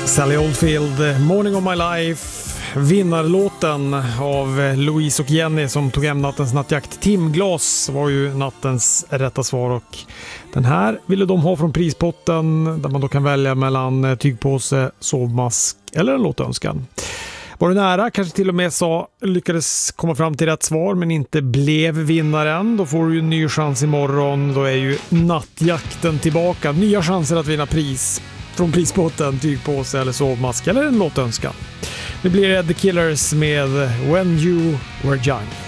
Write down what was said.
Sally Oldfield, Morning of My Life, vinnarlåten av Louise och Jenny som tog hem nattens nattjakt. Timglas var ju nattens rätta svar och den här ville de ha från prispotten där man då kan välja mellan tygpåse, sovmask eller en låtönskan. Var du nära, kanske till och med lyckades komma fram till rätt svar men inte blev vinnaren, då får du ju en ny chans imorgon. Då är ju nattjakten tillbaka. Nya chanser att vinna pris från prispotten, tygpåse eller sovmask eller en låtönskan. Det blir The Killers med When You Were Young.